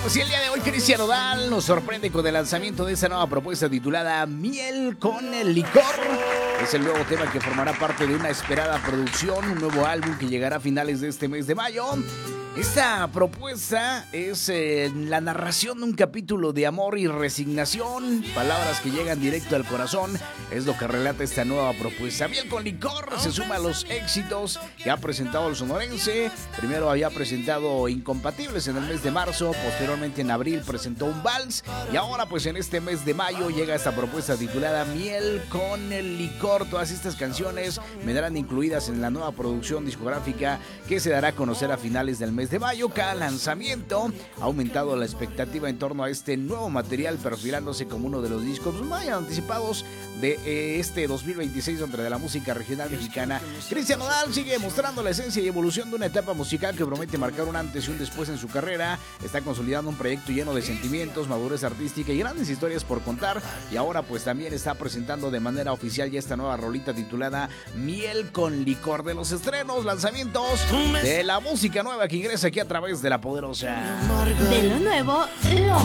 Pues sí, el día de hoy Cristian Nodal nos sorprende con el lanzamiento de esa nueva propuesta titulada Miel con el Licor. Es el nuevo tema que formará parte de una esperada producción, un nuevo álbum que llegará a finales de este mes de mayo. Esta propuesta es la narración de un capítulo de amor y resignación, palabras que llegan directo al corazón, es lo que relata esta nueva propuesta. Miel con Licor se suma a los éxitos que ha presentado el sonorense. Primero había presentado Incompatibles en el mes de marzo, posteriormente en abril presentó un vals y ahora pues en este mes de mayo llega esta propuesta titulada Miel con el Licor. Todas estas canciones vendrán incluidas en la nueva producción discográfica que se dará a conocer a finales del mes de mayo. Cada lanzamiento ha aumentado la expectativa en torno a este nuevo material, perfilándose como uno de los discos más anticipados de este 2026 dentro de la música regional mexicana. Cristian Nodal sigue mostrando la esencia y evolución de una etapa musical que promete marcar un antes y un después en su carrera. Está consolidando un proyecto lleno de sentimientos, madurez artística y grandes historias por contar, y ahora pues también está presentando de manera oficial ya esta nueva rolita titulada Miel con Licor. De los estrenos, lanzamientos de la música nueva que ingresa aquí a través de La Poderosa. De lo nuevo, lo